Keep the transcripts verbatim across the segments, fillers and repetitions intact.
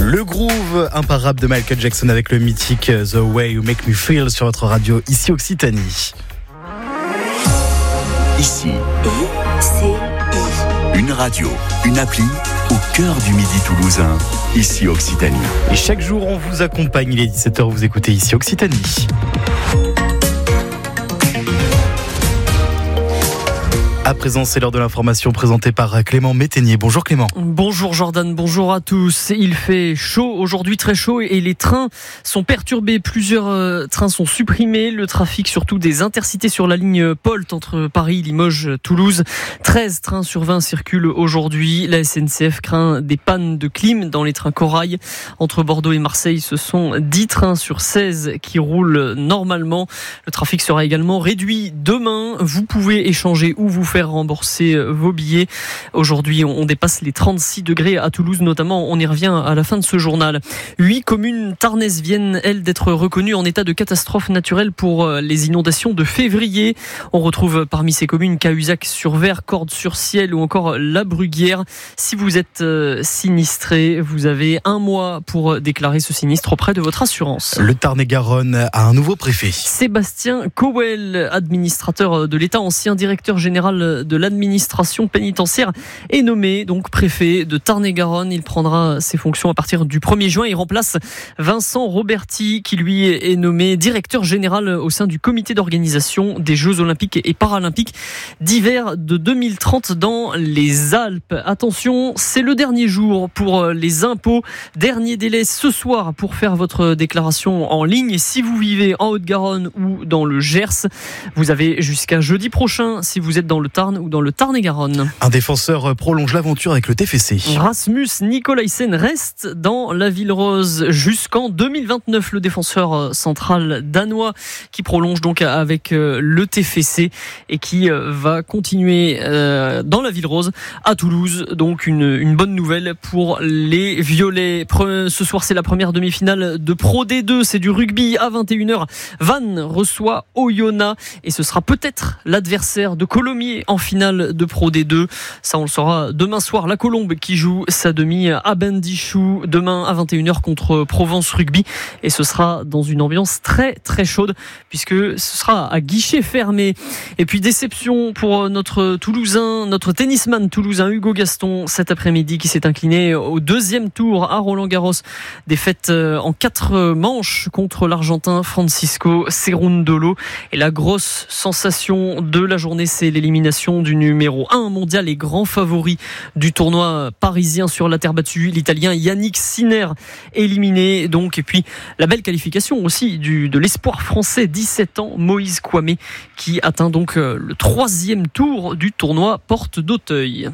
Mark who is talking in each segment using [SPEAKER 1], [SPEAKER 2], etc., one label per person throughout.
[SPEAKER 1] Le groove imparable de Michael Jackson avec le mythique The Way You Make Me Feel sur votre radio ici Occitanie.
[SPEAKER 2] Ici,
[SPEAKER 3] I C I.
[SPEAKER 2] Une radio, une appli au cœur du midi toulousain, ici Occitanie.
[SPEAKER 1] Et chaque jour on vous accompagne, il est dix-sept heures, vous écoutez ici Occitanie. À présent, c'est l'heure de l'information présentée par Clément Métainier. Bonjour Clément.
[SPEAKER 4] Bonjour Jordan, bonjour à tous. Il fait chaud aujourd'hui, très chaud, et les trains sont perturbés. Plusieurs euh, trains sont supprimés. Le trafic, surtout des intercités sur la ligne Polt entre Paris, Limoges, Toulouse. treize trains sur vingt circulent aujourd'hui. La S N C F craint des pannes de clim dans les trains Corail. Entre Bordeaux et Marseille, ce sont dix trains sur seize qui roulent normalement. Le trafic sera également réduit demain. Vous pouvez échanger ou vous faire rembourser vos billets. Aujourd'hui, on dépasse les trente-six degrés à Toulouse notamment. On y revient à la fin de ce journal. Huit communes tarnaises viennent, elles, d'être reconnues en état de catastrophe naturelle pour les inondations de février. On retrouve parmi ces communes Cahuzac-sur-Ver, Cordes-sur-Ciel ou encore La Bruguière. Si vous êtes sinistré, vous avez un mois pour déclarer ce sinistre auprès de votre assurance.
[SPEAKER 1] Le Tarn-et-Garonne a un nouveau préfet.
[SPEAKER 4] Sébastien Cowell, administrateur de l'État, ancien directeur général de l'administration pénitentiaire, est nommé donc préfet de Tarn-et-Garonne. Il prendra ses fonctions à partir du premier juin. Il remplace Vincent Roberti, qui lui est nommé directeur général au sein du comité d'organisation des Jeux Olympiques et Paralympiques d'hiver de deux mille trente dans les Alpes. Attention, c'est le dernier jour pour les impôts. Dernier délai ce soir pour faire votre déclaration en ligne. Si vous vivez en Haute-Garonne ou dans le Gers, vous avez jusqu'à jeudi prochain si vous êtes dans le Tarn ou dans le Tarn-et-Garonne.
[SPEAKER 1] Un défenseur prolonge l'aventure avec le T F C.
[SPEAKER 4] Rasmus Nikolaisen reste dans la Ville Rose jusqu'en deux mille vingt-neuf. Le défenseur central danois qui prolonge donc avec le T F C et qui va continuer dans la Ville Rose à Toulouse. Donc une, une bonne nouvelle pour les Violets. Ce soir, c'est la première demi-finale de Pro D deux. C'est du rugby à vingt et une heures. Vannes reçoit Oyonnax et ce sera peut-être l'adversaire de Colomiers en finale de Pro D deux. Ça, on le saura demain soir. La Colombe qui joue sa demi à Bendichou demain à vingt et une heures contre Provence Rugby. Et ce sera dans une ambiance très très chaude puisque ce sera à guichet fermé. Et puis déception pour notre Toulousain, notre tennisman toulousain Hugo Gaston cet après-midi qui s'est incliné au deuxième tour à Roland-Garros. Défaite en quatre manches contre l'Argentin Francisco Cerundolo. Et la grosse sensation de la journée, c'est l'élimination du numéro un mondial et grand favori du tournoi parisien sur la terre battue, l'Italien Yannick Sinner, éliminé donc. Et puis la belle qualification aussi du, de l'espoir français, dix-sept ans, Moïse Kouamé, qui atteint donc le troisième tour du tournoi Porte d'Auteuil.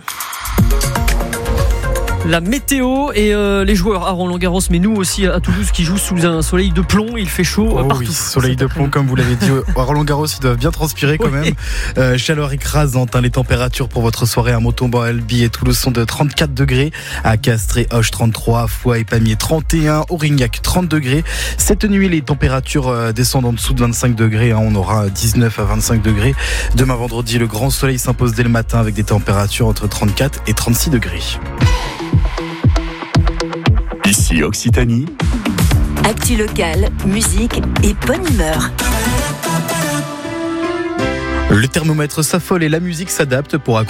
[SPEAKER 4] La météo et euh, les joueurs à Roland-Garros, mais nous aussi à Toulouse qui jouent sous un soleil de plomb. Il fait chaud
[SPEAKER 1] oh
[SPEAKER 4] partout.
[SPEAKER 1] Oui, soleil de plomb comme vous l'avez dit. À Roland-Garros, ils doivent bien transpirer quand oui. même. Euh, chaleur écrasante. Hein, les températures pour votre soirée à Montauban, Albi et Toulouse sont de trente-quatre degrés. À Castres, Auch trente-trois, à Foix et Pamiers trente et un, Aurignac trente degrés. Cette nuit, les températures euh, descendent en dessous de vingt-cinq degrés. Hein, on aura dix-neuf à vingt-cinq degrés. Demain vendredi, le grand soleil s'impose dès le matin avec des températures entre trente-quatre et trente-six degrés.
[SPEAKER 2] Ici Occitanie.
[SPEAKER 3] Actu locale, musique et bonne humeur.
[SPEAKER 1] Le thermomètre s'affole et la musique s'adapte pour accompagner